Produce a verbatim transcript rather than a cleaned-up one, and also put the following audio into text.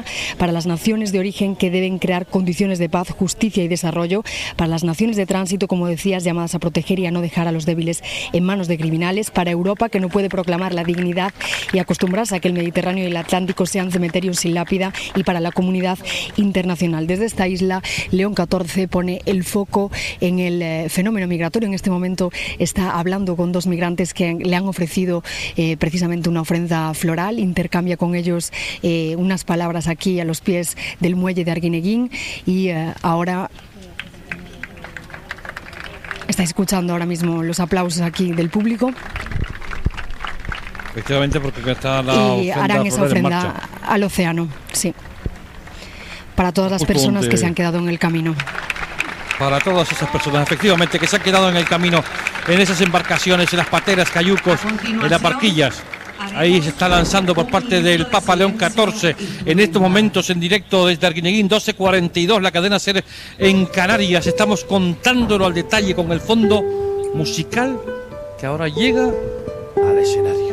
para las naciones de origen, que deben crear condiciones de paz, justicia y desarrollo, para las naciones de tránsito, como decías, llamadas a proteger y a no dejar a los débiles en manos de criminales, para Europa, que no puede proclamar la dignidad y acostumbrarse a que el Mediterráneo y el Atlántico sean cementerios sin lápida, y para la comunidad internacional. Desde esta isla, León catorce pone el foco en el eh, fenómeno migratorio. En este momento está hablando con dos migrantes que le han ofrecido eh, precisamente una ofrenda floral, intercambia con ellos eh, unas palabras aquí a los pies del muelle de Arguineguín, y eh, ahora está escuchando ahora mismo los aplausos aquí del público. Efectivamente, porque está la y harán esa ofrenda al océano, sí, para todas las personas donde... que se han quedado en el camino. Para todas esas personas, efectivamente, que se han quedado en el camino, en esas embarcaciones, en las pateras, cayucos, en las barquillas. Ahí se está lanzando por parte del Papa León catorce, en estos momentos en directo desde Arguineguín, doce cuarenta y dos, la cadena SER en Canarias. Estamos contándolo al detalle con el fondo musical que ahora llega al escenario.